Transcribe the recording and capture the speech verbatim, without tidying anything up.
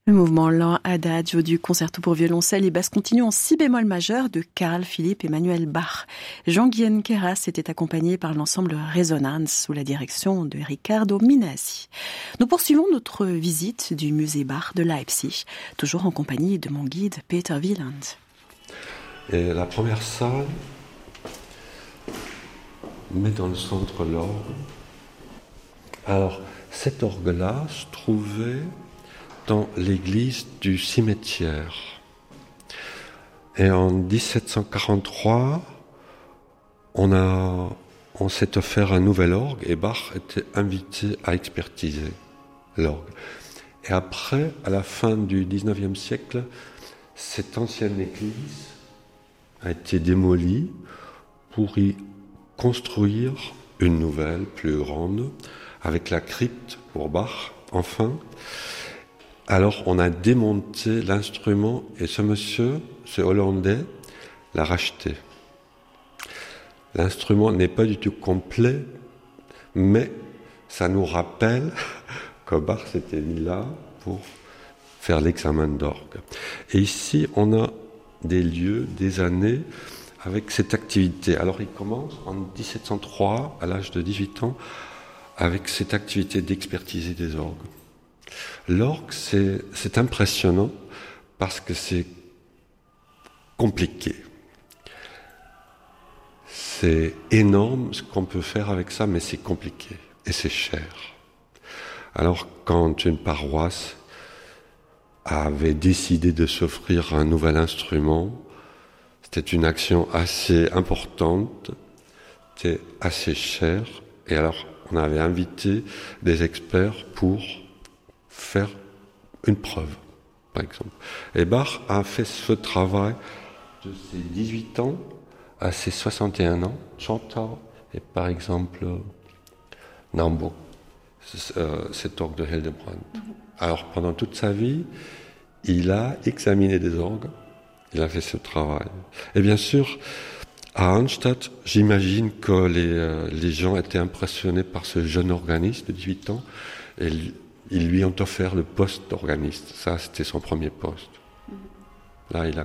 Le mouvement lent Adagio du concerto pour violoncelle et basse continue en si bémol majeur de Carl Philipp Emanuel Bach. Jean-Guyen Queyras était accompagné par l'ensemble Résonance sous la direction de Riccardo Minasi. Nous poursuivons notre visite du musée Bach de Leipzig, toujours en compagnie de mon guide Peter Wieland. Et la première salle met dans le centre l'orgue. Alors, cet orgue-là se trouvait dans l'église du cimetière. Et en dix-sept cent quarante-trois, on, a, on s'est offert un nouvel orgue et Bach était invité à expertiser l'orgue. Et après, à la fin du dix-neuvième siècle, cette ancienne église a été démolie pour y construire une nouvelle, plus grande, avec la crypte pour Bach, enfin. Alors, on a démonté l'instrument et ce monsieur, ce Hollandais, l'a racheté. L'instrument n'est pas du tout complet, mais ça nous rappelle que Bach s'était mis là pour faire l'examen d'orgue. Et ici, on a des lieux, des années avec cette activité. Alors, il commence en dix-sept cent trois, à l'âge de dix-huit ans, avec cette activité d'expertiser des orgues. L'orgue, c'est, c'est impressionnant parce que c'est compliqué. C'est énorme ce qu'on peut faire avec ça, mais c'est compliqué et c'est cher. Alors, quand une paroisse avait décidé de s'offrir un nouvel instrument, c'était une action assez importante, c'était assez cher, et alors on avait invité des experts pour faire une preuve, par exemple. Et Bach a fait ce travail de ses dix-huit ans à ses soixante et un ans, Chantal et par exemple Naumburg, cet orgue de Hildebrand. Mm-hmm. Alors pendant toute sa vie, il a examiné des orgues, il a fait ce travail. Et bien sûr, à Arnstadt, j'imagine que les, euh, les gens étaient impressionnés par ce jeune organiste de dix-huit ans et ils lui ont offert le poste d'organiste. Ça, c'était son premier poste. Là, il a